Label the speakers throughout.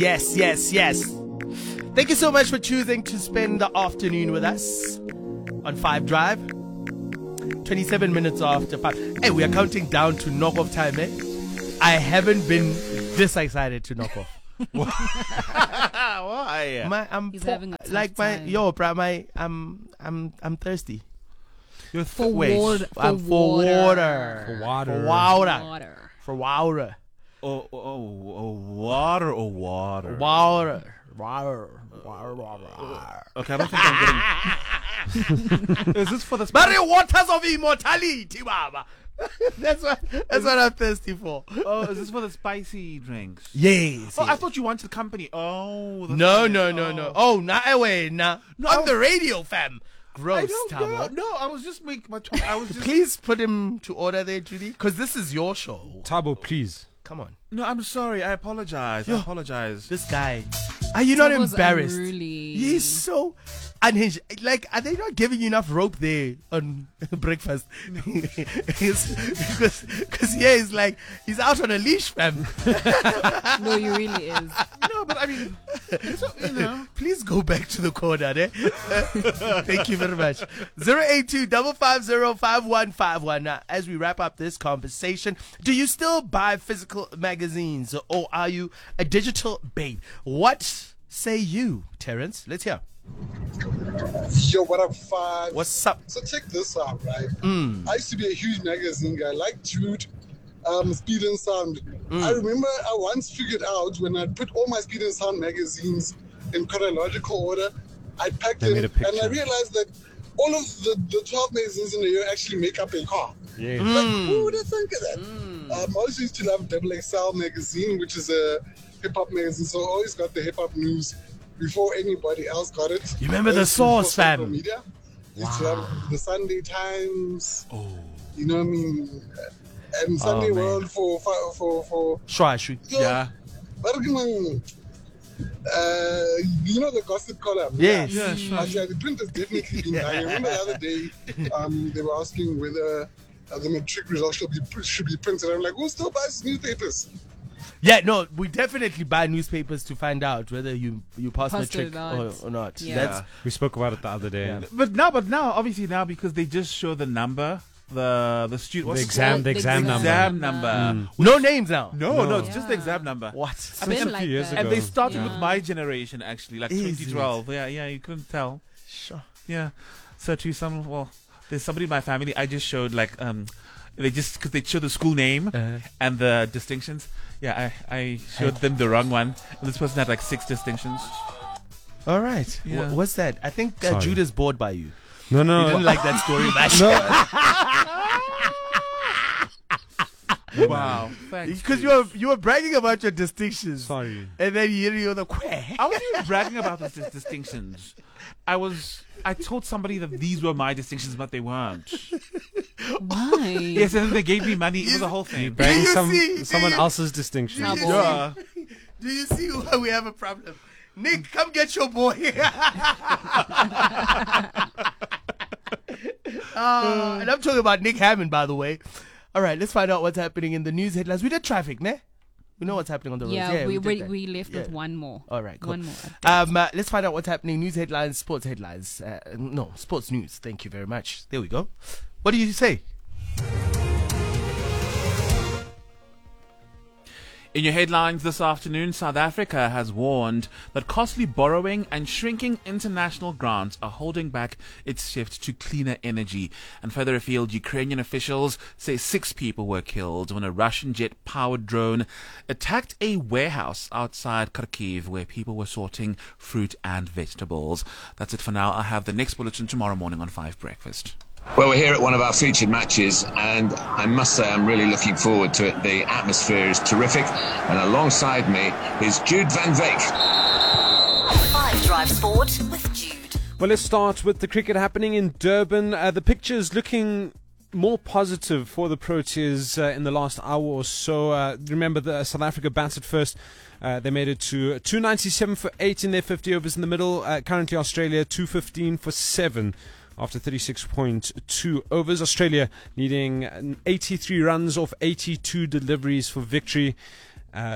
Speaker 1: Yes, yes, yes. Thank you so much for choosing to spend the afternoon with us on 5 Drive. 27 minutes after 5. Hey, we are counting down to knock-off time, eh? I haven't been this excited to knock off.
Speaker 2: Why?
Speaker 3: He's having a tough time.
Speaker 1: I'm thirsty.
Speaker 2: You're
Speaker 3: For
Speaker 2: wait.
Speaker 3: water.
Speaker 1: I'm for water. For water.
Speaker 2: Oh, water or water?
Speaker 1: Water.
Speaker 2: Okay, I don't think I'm getting. Is this for the
Speaker 1: Mario waters of immortality, Baba. That's what I'm thirsty for.
Speaker 2: Oh, is this for the spicy drinks?
Speaker 1: Yes.
Speaker 2: Oh, I thought you wanted company. Oh,
Speaker 1: No. Oh, nah. On the radio, fam. Gross,
Speaker 2: I don't know.
Speaker 1: Tabo.
Speaker 2: No, I was just making my talk. I was just.
Speaker 1: Please put him to order there, Judy, because this is your show.
Speaker 4: Tabo, please.
Speaker 1: Come on.
Speaker 2: No, I'm sorry. I apologize. I apologize.
Speaker 1: This guy. Are you not
Speaker 3: Tabo's
Speaker 1: embarrassed?
Speaker 3: unruly.
Speaker 1: He's so unhinged. Like, are they not giving you enough rope there on breakfast? Because he's like, he's out on a leash, fam.
Speaker 3: No, he really is.
Speaker 2: No, but I mean,
Speaker 1: Please go back to the corner, eh? Thank you very much. 082-550-5151. Now, as we wrap up this conversation, do you still buy physical magazines or are you a digital babe? What say you, Terrence? Let's hear.
Speaker 5: Yo, what up, Five?
Speaker 1: What's up?
Speaker 5: So check this out, right? I used to be a huge magazine guy, like Jude, Speed and Sound. I remember I once figured out when I put all my Speed and Sound magazines in chronological order, I packed them,
Speaker 4: made a
Speaker 5: and
Speaker 4: picture.
Speaker 5: I realized that all of the 12 magazines in a year actually make up a car.
Speaker 4: Yeah.
Speaker 5: Like, who would have think of that? I also used to love Double XL magazine, which is a hip-hop magazine, so I always got the hip-hop news before anybody else got it.
Speaker 1: You remember the source,
Speaker 5: Before social
Speaker 1: fam?
Speaker 5: media. Used to love the Sunday Times. You know what I mean? And Sunday
Speaker 1: man.
Speaker 5: World for
Speaker 1: Sure.
Speaker 2: yeah.
Speaker 5: But you know the gossip column.
Speaker 1: Yes.
Speaker 2: Yeah, sure.
Speaker 5: Actually, the print has definitely been dying. I remember the other day, they were asking whether the matric results should be printed. I'm like, who still buys newspapers?
Speaker 1: Yeah, no, we definitely buy newspapers to find out whether you pass
Speaker 3: Passed
Speaker 1: matric
Speaker 3: it out.
Speaker 1: or not.
Speaker 3: Yeah.
Speaker 1: That's
Speaker 4: We spoke about it the other day.
Speaker 2: But now, obviously now, because they just show the number, the student,
Speaker 4: The exam number.
Speaker 2: exam number.
Speaker 1: no names now.
Speaker 2: No, it's just the
Speaker 3: Yeah.
Speaker 2: exam number.
Speaker 1: What?
Speaker 3: It's been
Speaker 4: a few years
Speaker 3: that.
Speaker 4: ago.
Speaker 2: And they started
Speaker 3: Yeah.
Speaker 2: with my generation, actually, like
Speaker 1: Is it?
Speaker 2: 2012. Yeah, you couldn't tell.
Speaker 1: Sure.
Speaker 2: Yeah. So there's somebody in my family. I just showed because they showed the school name and the distinctions. Yeah, I showed them the wrong one. And this person had like 6 distinctions.
Speaker 1: All right.
Speaker 2: Yeah.
Speaker 1: What's that? I think
Speaker 4: Sorry.
Speaker 1: Jude is bored by you.
Speaker 4: No.
Speaker 1: You didn't like that story much.
Speaker 2: Wow. Thanks.
Speaker 1: Because you were bragging about your distinctions.
Speaker 4: Sorry.
Speaker 1: And then you're the quack.
Speaker 2: I wasn't even bragging about those distinctions. I told somebody that these were my distinctions, but they weren't.
Speaker 3: Why?
Speaker 2: Yes, and then they gave me money. It was a whole thing.
Speaker 4: Bragging
Speaker 1: you see?
Speaker 4: someone else's distinction.
Speaker 3: Tabo.
Speaker 2: Yeah.
Speaker 1: Do you see why we have a problem? Nick, come get your boy. And I'm talking about Nick Hammond, by the way. All right, let's find out what's happening in the news headlines. We did traffic, ne? We know what's happening on the roads.
Speaker 3: Yeah,
Speaker 1: we did that.
Speaker 3: we left with
Speaker 1: Yeah.
Speaker 3: one more.
Speaker 1: All right, cool.
Speaker 3: One more.
Speaker 1: Let's find out what's happening. News headlines, sports headlines. No, sports news. Thank you very much. There we go. What do you say?
Speaker 2: In your headlines this afternoon, South Africa has warned that costly borrowing and shrinking international grants are holding back its shift to cleaner energy. And further afield, Ukrainian officials say 6 people were killed when a Russian jet-powered drone attacked a warehouse outside Kharkiv where people were sorting fruit and vegetables. That's it for now. I'll have the next bulletin tomorrow morning on 5 Breakfast.
Speaker 6: Well, we're here at one of our featured matches, and I must say I'm really looking forward to it. The atmosphere is terrific, and alongside me is Jude van Veek.
Speaker 7: 5 Drive Sport with Jude.
Speaker 4: Well, let's start with the cricket happening in Durban. The picture's looking more positive for the Proteas in the last hour or so. Remember, the South Africa batted first. They made it to 297 for 8 in their 50 overs in the middle. Currently, Australia 215 for 7. After 36.2 overs, Australia needing 83 runs off 82 deliveries for victory.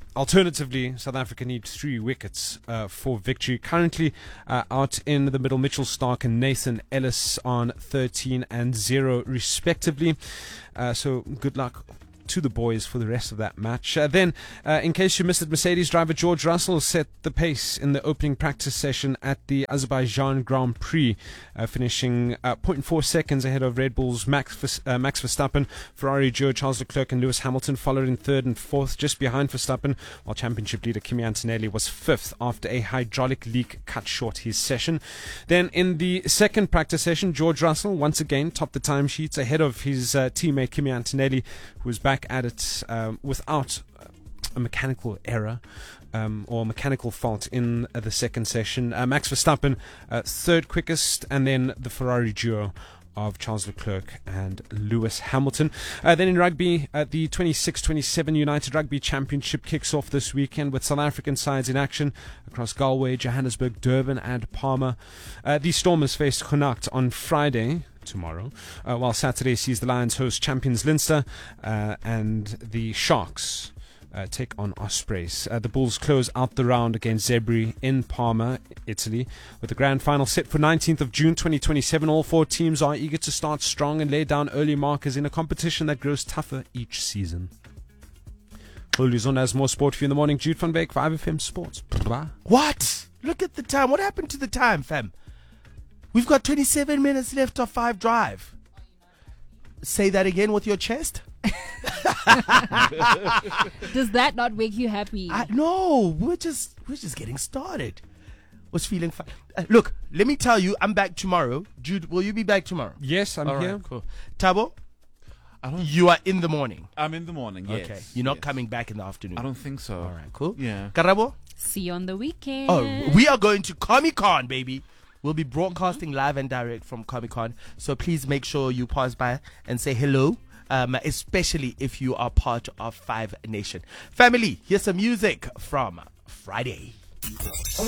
Speaker 4: Alternatively, South Africa need 3 wickets for victory. Currently out in the middle, Mitchell Stark and Nathan Ellis on 13 and 0 respectively. So good luck to the boys for the rest of that match. Then, in case you missed it, Mercedes driver George Russell set the pace in the opening practice session at the Azerbaijan Grand Prix, finishing 0.4 seconds ahead of Red Bull's Max Verstappen. Ferrari duo Charles Leclerc and Lewis Hamilton followed in 3rd and 4th, just behind Verstappen, while championship leader Kimi Antonelli was 5th after a hydraulic leak cut short his session. Then, in the second practice session, George Russell once again topped the timesheets ahead of his teammate Kimi Antonelli, who was back at it without a mechanical error or mechanical fault in the second session. Max Verstappen, 3rd quickest, and then the Ferrari duo of Charles Leclerc and Lewis Hamilton. Then in rugby, the 26-27 United Rugby Championship kicks off this weekend with South African sides in action across Galway, Johannesburg, Durban and Palmer. The Stormers face Connacht on Friday, tomorrow, while Saturday sees the Lions host champions Leinster, and the Sharks take on Ospreys. The Bulls close out the round against Zebri in Parma, Italy, with the grand final set for 19th of June 2027. All 4 teams are eager to start strong and lay down early markers in a competition that grows tougher each season. Luzon has more sport for you in the morning. Jude van Beek, 5FM Sports. Bye.
Speaker 1: What? Look at the time. What happened to the time, fam? We've got 27 minutes left of 5 Drive. Say that again with your chest.
Speaker 3: Does that not make you happy?
Speaker 1: No, we're just getting started. Was feeling fine. Look, let me tell you, I'm back tomorrow. Jude, will you be back tomorrow?
Speaker 4: Yes, I'm
Speaker 1: All
Speaker 4: here.
Speaker 1: right, cool. Tabo, you are in the morning.
Speaker 2: I'm in the morning, yes.
Speaker 1: Okay, you're not
Speaker 2: yes.
Speaker 1: coming back in the afternoon.
Speaker 2: I don't think so.
Speaker 1: All right, cool.
Speaker 2: Yeah.
Speaker 1: Karabo?
Speaker 3: See you on the weekend.
Speaker 1: Oh, we are going to Comic-Con, baby. We'll be broadcasting live and direct from Comic-Con. So please make sure you pass by and say hello, especially if you are part of 5 Nation. Family, here's some music from Friday.